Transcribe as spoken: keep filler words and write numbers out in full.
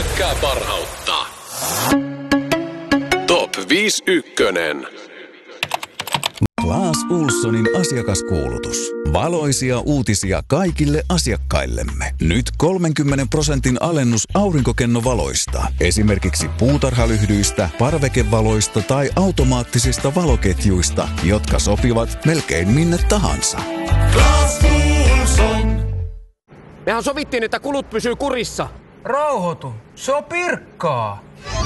pelkkää parhautta. Top viisi ykkönen. Clas Ohlsonin asiakaskuulutus. Valoisia uutisia kaikille asiakkaillemme. Nyt kolmenkymmenen prosentin alennus aurinkokennovaloista. Esimerkiksi puutarhalyhdyistä, parvekevaloista tai automaattisista valoketjuista, jotka sopivat melkein minne tahansa. Clas Ohlson. Mehän sovittiin, että kulut pysyy kurissa. Rauhoitu, se on Pirkkaa.